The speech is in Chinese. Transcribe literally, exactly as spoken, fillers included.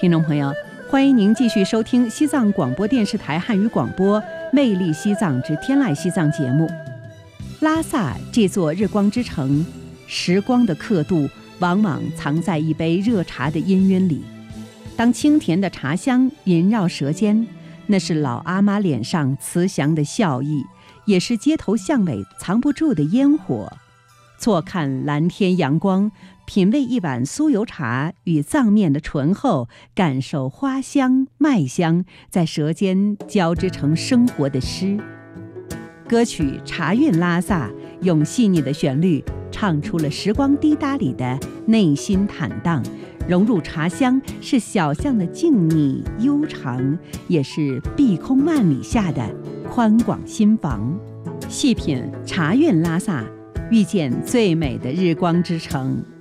听众朋友，欢迎您继续收听西藏广播电视台汉语广播《魅力西藏之天籁西藏》节目。拉萨这座日光之城，时光的刻度往往藏在一杯热茶的氤氲里。当清甜的茶香萦绕舌尖，那是老阿妈脸上慈祥的笑意，也是街头巷尾藏不住的烟火。错看蓝天阳光，品味一碗酥油茶与藏面的醇厚，感受花香麦香在舌尖交织成生活的诗。歌曲《茶韵拉萨》用细腻的旋律唱出了时光滴答里的内心坦荡，融入茶香，是小巷的静谧悠长，也是碧空万里下的宽广心房。细品茶韵拉萨，遇见最美的日光之城。